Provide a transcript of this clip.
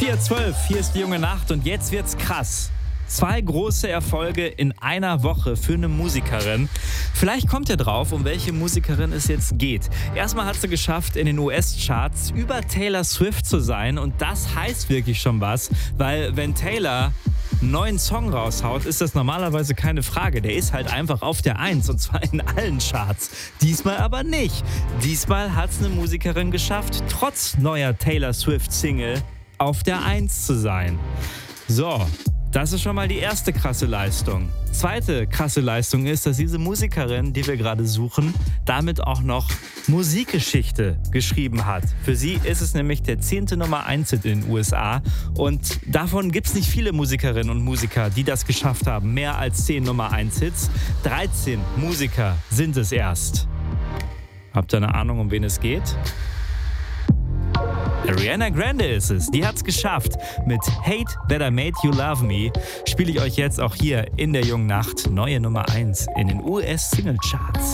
4:12, hier ist die junge Nacht und jetzt wird's krass. 2 große Erfolge in einer Woche für eine Musikerin. Vielleicht kommt ihr drauf, um welche Musikerin es jetzt geht. Erstmal hat sie geschafft, in den US-Charts über Taylor Swift zu sein und das heißt wirklich schon was, weil wenn Taylor einen neuen Song raushaut, ist das normalerweise keine Frage. Der ist halt einfach auf der 1 und zwar in allen Charts. Diesmal aber nicht. Diesmal hat es eine Musikerin geschafft, trotz neuer Taylor Swift-Single auf der 1 zu sein. So, das ist schon mal die erste krasse Leistung. Zweite krasse Leistung ist, dass diese Musikerin, die wir gerade suchen, damit auch noch Musikgeschichte geschrieben hat. Für sie ist es nämlich der 10. Nummer 1-Hit in den USA und davon gibt es nicht viele Musikerinnen und Musiker, die das geschafft haben. Mehr als 10 Nummer 1-Hits. 13 Musiker sind es erst. Habt ihr eine Ahnung, um wen es geht? Ariana Grande ist es. Die hat's geschafft. Mit Hate That I Made You Love Me spiele ich euch jetzt auch hier in der jungen Nacht neue Nummer 1 in den US-Singlecharts.